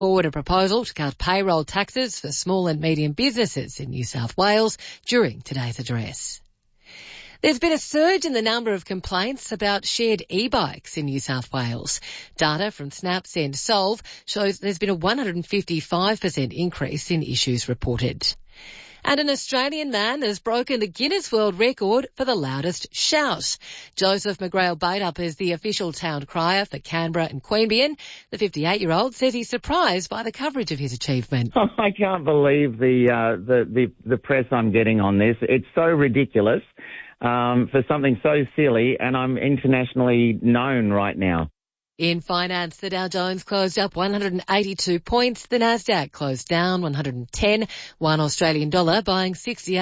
forward a proposal to cut payroll taxes for small and medium businesses in New South Wales during today's address. There's been a surge in the number of complaints about shared e-bikes in New South Wales. Data from SnapSend Solve shows there's been a 155% increase in issues reported. And an Australian man has broken the Guinness World Record for the loudest shout. Joseph McGrail-Baitup is the official town crier for Canberra and Queanbeyan. The 58-year-old says he's surprised by the coverage of his achievement. I can't believe the press I'm getting on this. It's so ridiculous for something so silly, and I'm internationally known right now. In finance, the Dow Jones closed up 182 points. The Nasdaq closed down 110. $1 Australian dollar buying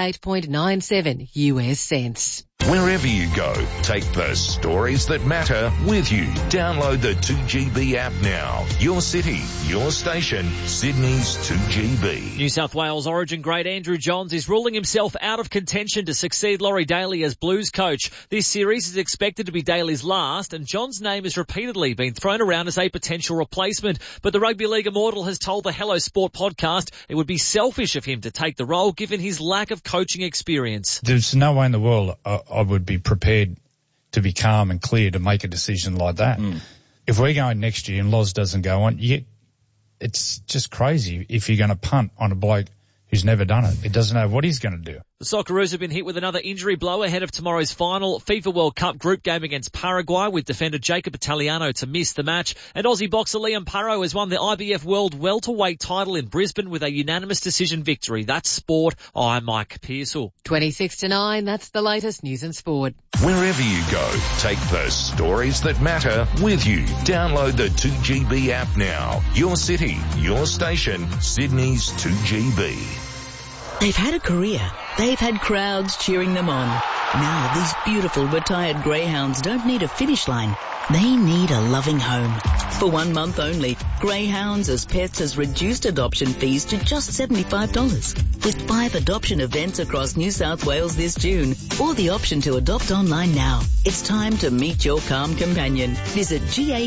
68.97 US cents. Wherever you go, take the stories that matter with you. Download the 2GB app now. Your city, your station, Sydney's 2GB. New South Wales Origin great Andrew Johns is ruling himself out of contention to succeed Laurie Daly as Blues coach. This series is expected to be Daly's last, and Johns' name has repeatedly been thrown around as a potential replacement. But the Rugby League immortal has told the Hello Sport podcast it would be selfish of him to take the role given his lack of coaching experience. There's no way in the world I would be prepared to be calm and clear to make a decision like that. If we're going next year and Loz doesn't go on, it's just crazy if you're going to punt on a bloke who's never done it. It doesn't know what he's going to do. The Socceroos have been hit with another injury blow ahead of tomorrow's final FIFA World Cup group game against Paraguay, with defender Jacob Italiano to miss the match. And Aussie boxer Liam Paro has won the IBF World Welterweight title in Brisbane with a unanimous decision victory. That's sport. I'm Mike Pearsall. 26-9, that's the latest news and sport. Wherever you go, take the stories that matter with you. Download the 2GB app now. Your city, your station, Sydney's 2GB. They've had a career. They've had crowds cheering them on. Now these beautiful retired greyhounds don't need a finish line. They need a loving home. For 1 month only, Greyhounds as Pets has reduced adoption fees to just $75. With 5 adoption events across New South Wales this June, or the option to adopt online now. It's time to meet your calm companion. Visit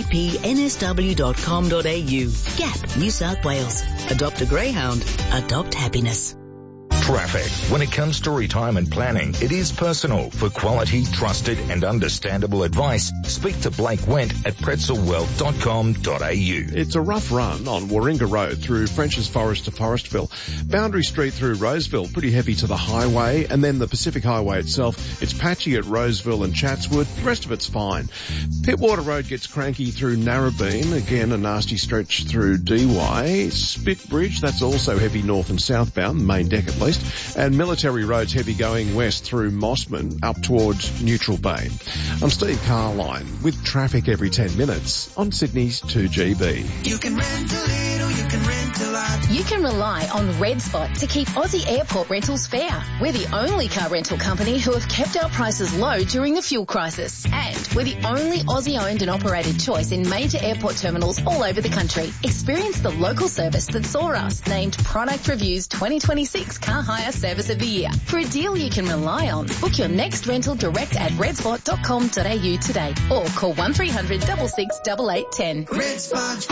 gapnsw.com.au. GAP, New South Wales. Adopt a Greyhound. Adopt happiness. Traffic. When it comes to retirement planning, it is personal. For quality, trusted and understandable advice, speak to Blake Wendt at pretzelwealth.com.au. It's a rough run on Warringah Road through French's Forest to Forestville. Boundary Street through Roseville, pretty heavy to the highway, and then the Pacific Highway itself. It's patchy at Roseville and Chatswood. The rest of it's fine. Pittwater Road gets cranky through Narrabeen. Again, a nasty stretch through DY. Spit Bridge, that's also heavy north and southbound, main deck at least. And Military Road's heavy going west through Mossman up towards Neutral Bay. I'm Steve Carline with traffic every 10 minutes on Sydney's 2GB. You can rent a little, you can rent a lot. You can rely on Red Spot to keep Aussie airport rentals fair. We're the only car rental company who have kept our prices low during the fuel crisis. And we're the only Aussie-owned and operated choice in major airport terminals all over the country. Experience the local service that saw us named Product Review's 2026 Car Hire Service of the Year. For a deal you can rely on, book your next rental direct at redspot.com.au today or call 1300 66 8810. Red Spot.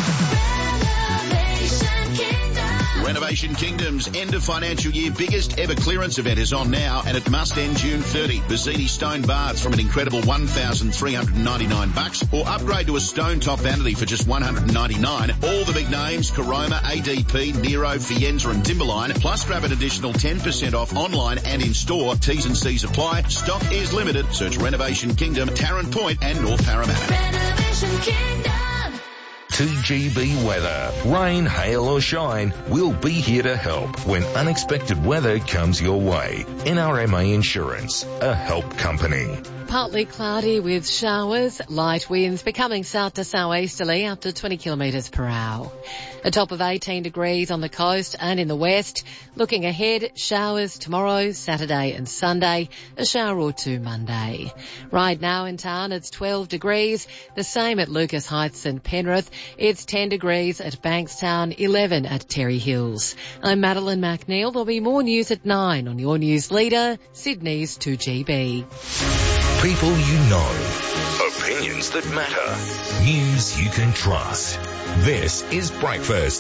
Renovation Kingdom's end of financial year biggest ever clearance event is on now, and it must end June 30. Bazzini stone baths from an incredible $1,399, or upgrade to a stone top vanity for just $199. All the big names, Caroma, ADP, Nero, Fienza and Timberline, plus grab an additional 10% off online and in store. T's and C's apply. Stock is limited. Search Renovation Kingdom, Tarrant Point and North Parramatta. Renovation Kingdom. 2GB weather. Rain, hail or shine, we'll be here to help when unexpected weather comes your way. NRMA Insurance, a help company. Partly cloudy with showers, light winds becoming south to southeasterly up to 20 kilometres per hour. A top of 18 degrees on the coast and in the west. Looking ahead, showers tomorrow, Saturday and Sunday, a shower or two Monday. Right now in town it's 12 degrees, the same at Lucas Heights and Penrith. It's 10 degrees at Bankstown, 11 at Terry Hills. I'm Madeline McNeil. There'll be more news at 9 on your news leader, Sydney's 2GB. People you know. Opinion opinions that matter. News you can trust. This is Breakfast